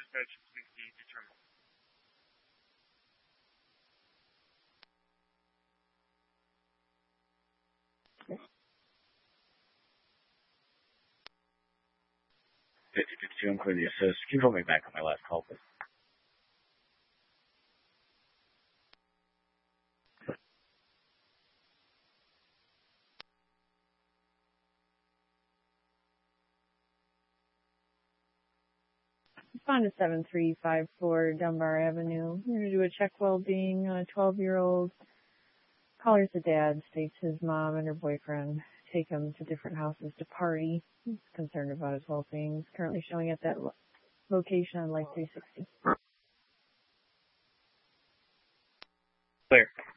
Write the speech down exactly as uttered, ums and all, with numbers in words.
dispatch please be determined. fifty fifty-two, I'm clear the assist. Can you put me back on my last call, please? Respond to seven three five four Dunbar Avenue. We're going to do a check well-being on a twelve-year-old. Caller's the dad, states his mom and her boyfriend take him to different houses to party. He's concerned about his well-being. He's currently showing at that lo- location on Light three sixty. Clear.